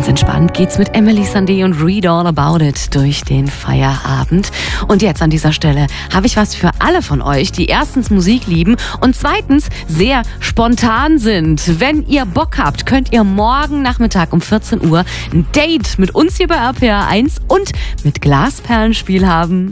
Ganz entspannt geht's mit Emily Sandé und Read All About It durch den Feierabend. Und jetzt an dieser Stelle habe ich was für alle von euch, die erstens Musik lieben und zweitens sehr spontan sind. Wenn ihr Bock habt, könnt ihr morgen Nachmittag um 14 Uhr ein Date mit uns hier bei RPR 1 und mit Glasperlenspiel haben.